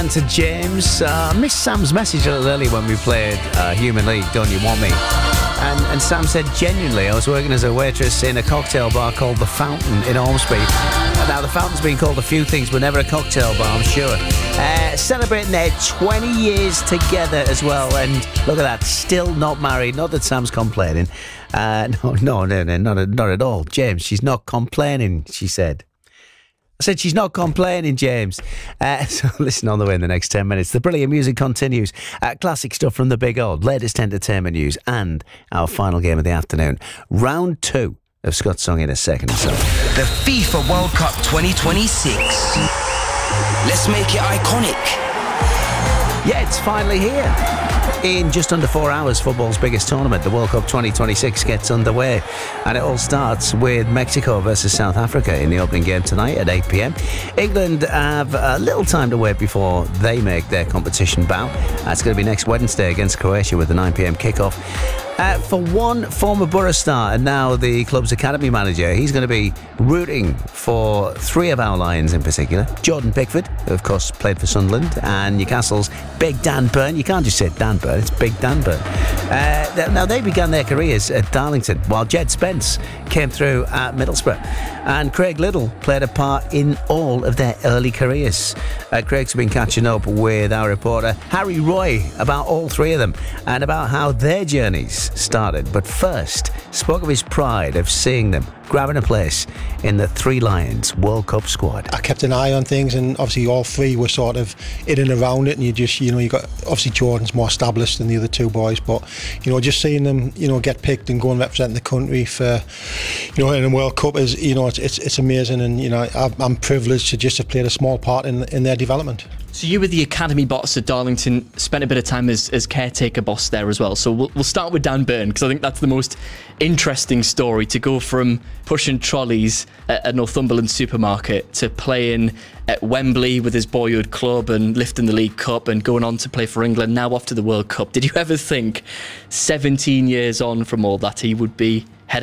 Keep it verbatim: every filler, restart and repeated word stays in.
To James, uh, missed Sam's message a little early when we played uh, Human League, Don't You Want Me? And, and Sam said, genuinely, I was working as a waitress in a cocktail bar called The Fountain in Ormsby. Now, The Fountain's been called a few things, but never a cocktail bar, I'm sure. Uh, celebrating their twenty years together as well. And look at that, still not married. Not that Sam's complaining. Uh, no, no, no, no, not, not at all. James, she's not complaining, she said. I said she's not complaining, James. Uh, so listen on the way in the next ten minutes. The brilliant music continues. Uh, classic stuff from the big old, latest entertainment news, and our final game of the afternoon. Round two of Scott's Song in a second. So. The FIFA World Cup twenty twenty-six. Let's make it iconic. Yeah, it's finally here. In just under four hours, football's biggest tournament, the World Cup twenty twenty-six, gets underway. And it all starts with Mexico versus South Africa in the opening game tonight at eight p.m. England have a little time to wait before they make their competition bow. That's going to be next Wednesday against Croatia with the nine p.m. kickoff. Uh, for one former Borough star and now the club's academy manager, he's going to be rooting for three of our Lions in particular. Jordan Pickford, who of course played for Sunderland, and Newcastle's Big Dan Burn. You can't just say Dan Burn, it's Big Dan Burn. Uh, now, they began their careers at Darlington, while Jed Spence came through at Middlesbrough. And Craig Liddell played a part in all of their early careers. Uh, Craig's been catching up with our reporter Harry Roy about all three of them and about how their journeys started. But first, spoke of his pride of seeing them grabbing a place in the Three Lions World Cup squad. I kept an eye on things, and obviously all three were sort of in and around it, and you just, you know, you got, obviously Jordan's more established than the other two boys, but, you know, just seeing them, you know, get picked and go and represent the country for, you know, in a World Cup is, you know, it's it's, it's amazing, and, you know, I'm privileged to just have played a small part in in their development. So you were the academy boss at Darlington, spent a bit of time as, as caretaker boss there as well. So we'll, we'll start with Dan Burn, because I think that's the most interesting story, to go from pushing trolleys at a Northumberland supermarket to playing at Wembley with his boyhood club and lifting the League Cup and going on to play for England, now off to the World Cup. Did you ever think seventeen years on from all that he would be